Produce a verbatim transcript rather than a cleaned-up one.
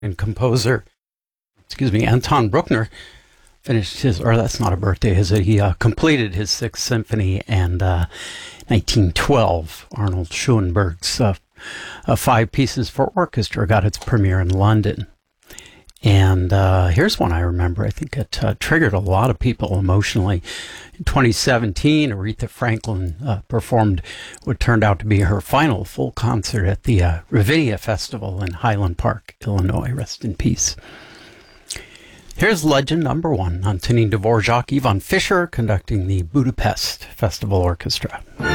and composer, excuse me, Anton Bruckner finished his, or that's not a birthday, is it? He uh, completed his Sixth Symphony, and uh, nineteen twelve, Arnold Schoenberg's uh, uh, Five Pieces for Orchestra got its premiere in London. And uh, here's one I remember. I think it uh, triggered a lot of people emotionally. In twenty seventeen, Aretha Franklin uh, performed what turned out to be her final full concert at the uh, Ravinia Festival in Highland Park, Illinois. Rest in peace. Here's legend number one, Antonin Dvorak, Ivan Fischer conducting the Budapest Festival Orchestra.